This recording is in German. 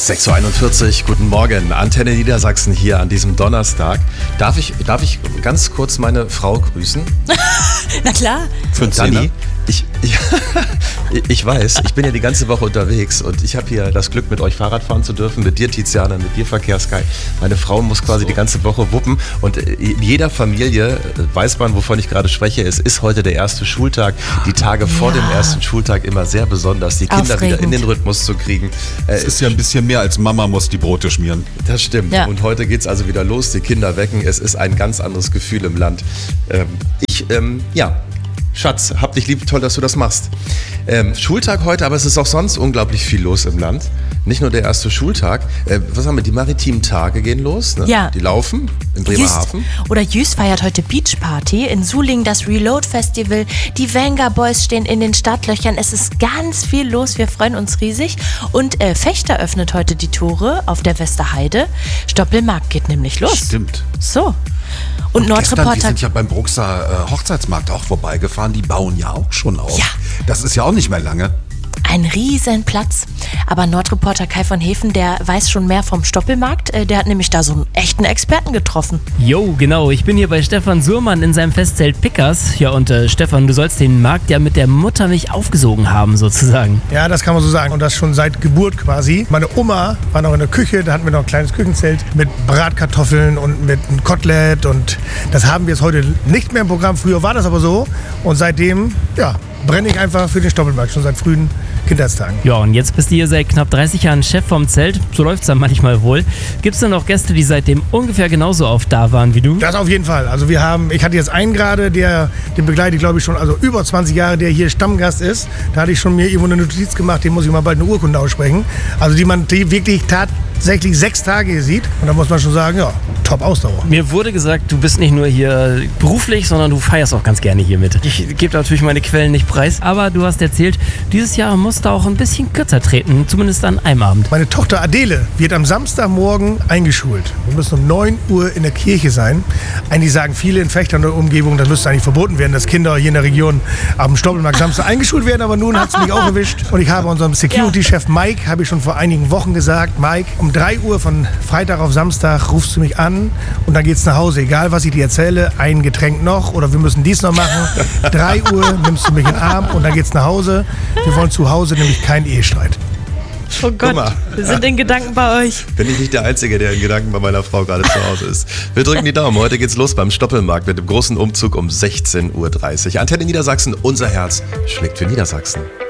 6:41 Uhr, guten Morgen. Antenne Niedersachsen hier an diesem Donnerstag. Darf ich ganz kurz meine Frau grüßen? Na klar. Für Dani. Ich weiß, ich bin ja die ganze Woche unterwegs und ich habe hier das Glück, mit euch Fahrrad fahren zu dürfen, mit dir, Tiziana, mit dir, Verkehrssky. Meine Frau muss quasi die ganze Woche wuppen und in jeder Familie weiß man, wovon ich gerade spreche. Es ist heute der erste Schultag. Die Tage vor dem ersten Schultag immer sehr besonders, die Kinder wieder in den Rhythmus zu kriegen. Es ist ja ein bisschen mehr als Mama muss die Brote schmieren. Das stimmt. Ja. Und heute geht es also wieder los, die Kinder wecken. Es ist ein ganz anderes Gefühl im Land. Schatz, hab dich lieb, toll, dass du das machst. Schultag heute, aber es ist auch sonst unglaublich viel los im Land. Nicht nur der erste Schultag. Was haben wir? Die maritimen Tage gehen los, ne? Ja. Die laufen in Bremerhaven. Jüst feiert heute Beachparty. In Sulingen das Reload Festival. Die Wenger Boys stehen in den Startlöchern. Es ist ganz viel los. Wir freuen uns riesig. Und Fechter öffnet heute die Tore auf der Westerheide. Stoppelmarkt geht nämlich los. Stimmt. So. Und Nordreporter. Die sind ja beim Bruxer Hochzeitsmarkt auch vorbeigefahren. Die bauen ja auch schon auf. Ja. Das ist ja auch nicht mehr lange. Ein riesen Platz. Aber Nordreporter Kai von Hefen, der weiß schon mehr vom Stoppelmarkt. Der hat nämlich da so einen echten Experten getroffen. Jo, genau. Ich bin hier bei Stefan Surmann in seinem Festzelt Pickers. Ja, und Stefan, du sollst den Markt ja mit der Muttermilch aufgesogen haben, sozusagen. Ja, das kann man so sagen. Und das schon seit Geburt quasi. Meine Oma war noch in der Küche. Da hatten wir noch ein kleines Küchenzelt mit Bratkartoffeln und mit einem Kotelett. Und das haben wir jetzt heute nicht mehr im Programm. Früher war das aber so. Und seitdem, brenne ich einfach für den Stoppelmarkt. Schon seit frühen Kindheitstagen. Ja, und jetzt bist du hier seit knapp 30 Jahren Chef vom Zelt. So läuft es dann manchmal wohl. Gibt es denn noch Gäste, die seitdem ungefähr genauso oft da waren wie du? Das auf jeden Fall. Also ich hatte jetzt einen gerade, den begleite ich glaube ich schon, also über 20 Jahre, der hier Stammgast ist. Da hatte ich schon mir irgendwo eine Notiz gemacht, den muss ich mal bald eine Urkunde aussprechen. Also die man wirklich tatsächlich 6 Tage hier sieht. Und da muss man schon sagen, top Ausdauer. Mir wurde gesagt, du bist nicht nur hier beruflich, sondern du feierst auch ganz gerne hier mit. Ich gebe natürlich meine Quellen nicht preis, aber du hast erzählt, dieses Jahr musst du auch ein bisschen kürzer treten, zumindest an einem Abend. Meine Tochter Adele wird am Samstagmorgen eingeschult. Wir müssen um 9 Uhr in der Kirche sein. Eigentlich sagen viele in Fechter und der Umgebung, das müsste eigentlich verboten werden, dass Kinder hier in der Region am Stoppelmarkt Samstag eingeschult werden, aber nun hat es mich auch erwischt. Und ich habe unserem Security-Chef Mike, habe ich schon vor einigen Wochen gesagt, Mike, um 3 Uhr von Freitag auf Samstag rufst du mich an und dann geht's nach Hause. Egal, was ich dir erzähle, ein Getränk noch oder wir müssen dies noch machen. 3 Uhr nimmst du mich in den Arm und dann geht's nach Hause. Wir wollen zu Hause nämlich keinen Ehestreit. Oh Gott, wir sind in Gedanken bei euch. Bin ich nicht der Einzige, der in Gedanken bei meiner Frau gerade zu Hause ist. Wir drücken die Daumen. Heute geht's los beim Stoppelmarkt mit dem großen Umzug um 16:30 Uhr. Antenne Niedersachsen, unser Herz schlägt für Niedersachsen.